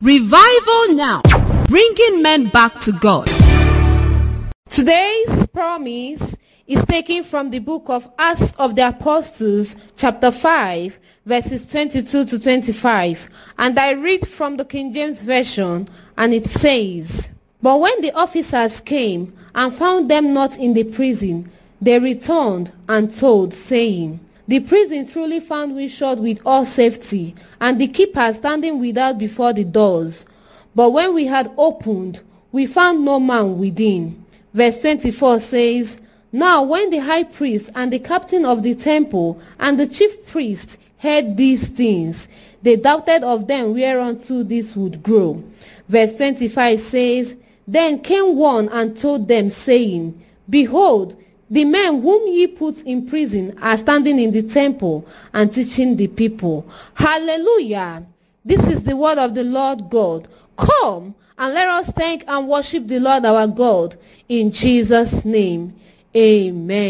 Revival Now, bringing men back to God. Today's promise is taken from the book of Acts of the Apostles, chapter 5, verses 22 to 25. And I read from the King James Version, and it says, "But when the officers came and found them not in the prison, they returned and told, saying, The prison truly found we shut with all safety, and the keeper standing without before the doors. But when we had opened, we found no man within." Verse 24 says, "Now when the high priest and the captain of the temple and the chief priest heard these things, they doubted of them whereunto this would grow." Verse 25 says, "Then came one and told them, saying, Behold, the men whom ye put in prison are standing in the temple and teaching the people." Hallelujah. This is the word of the Lord God. Come and let us thank and worship the Lord our God in Jesus' name. Amen.